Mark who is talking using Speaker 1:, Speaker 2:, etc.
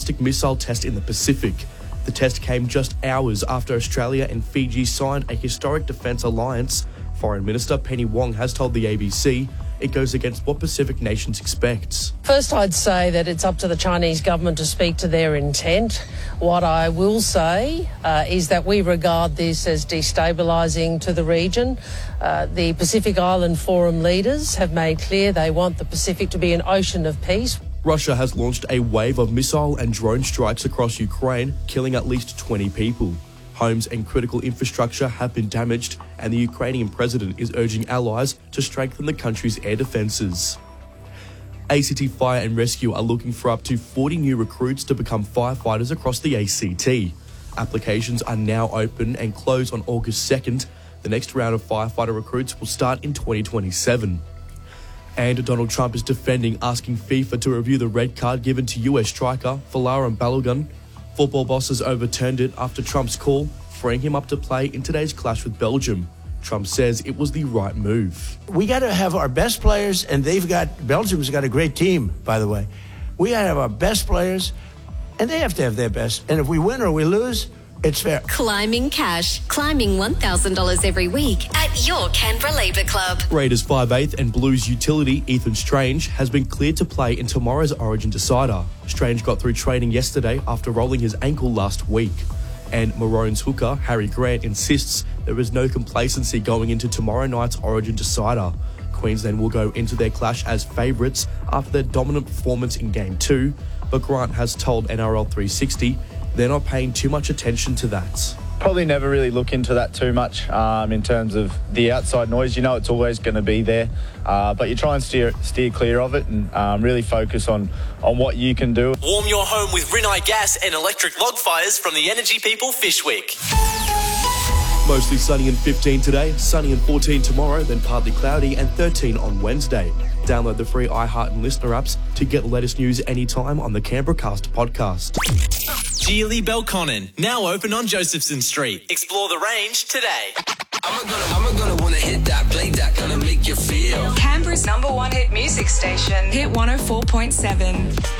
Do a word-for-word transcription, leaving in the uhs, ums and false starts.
Speaker 1: ballistic missile test in the Pacific. The test came just hours after Australia and Fiji signed a historic defence alliance. Foreign Minister Penny Wong has told the A B C it goes against what Pacific nations expect.
Speaker 2: First, I'd say that it's up to the Chinese government to speak to their intent. What I will say uh, is that we regard this as destabilising to the region. Uh, the Pacific Island Forum leaders have made clear they want the Pacific to be an ocean of peace.
Speaker 1: Russia has launched a wave of missile and drone strikes across Ukraine, killing at least twenty people. Homes and critical infrastructure have been damaged, and the Ukrainian president is urging allies to strengthen the country's air defences. A C T Fire and Rescue are looking for up to forty new recruits to become firefighters across the A C T. Applications are now open and close on August second. The next round of firefighter recruits will start in twenty twenty-seven. And Donald Trump is defending asking FIFA to review the red card given to U S striker Folarin Balogun. Football bosses overturned it after Trump's call, freeing him up to play in today's clash with Belgium. Trump says it was the right move.
Speaker 3: We got to have our best players, and they've got, Belgium's got a great team, by the way. We got to have our best players, and they have to have their best. And if we win or we lose, it's fair.
Speaker 4: Climbing cash. Climbing one thousand dollars every week at your Canberra Labour Club.
Speaker 1: Raiders five eighth and Blues utility Ethan Strange has been cleared to play in tomorrow's Origin decider. Strange got through training yesterday after rolling his ankle last week. And Maroons hooker Harry Grant insists there is no complacency going into tomorrow night's Origin decider. Queensland will go into their clash as favourites after their dominant performance in Game two, but Grant has told N R L three sixty they're not paying too much attention to that.
Speaker 5: Probably never really look into that too much um, in terms of the outside noise. You know it's always going to be there, uh, but you try and steer steer clear of it and um, really focus on, on what you can do.
Speaker 6: Warm your home with Rinnai gas and electric log fires from the Energy People Fishwick.
Speaker 1: Mostly sunny and fifteen today, sunny and fourteen tomorrow, then partly cloudy and thirteen on Wednesday. Download the free iHeart and Listener apps to get the latest news anytime on the Canberra Cast podcast.
Speaker 6: Geely Belconnen, now open on Josephson Street. Explore the range today.
Speaker 7: I'm gonna, I'm gonna wanna hit that, play that, gonna make you feel.
Speaker 8: Canberra's number one hit music station, Hit one oh four point seven.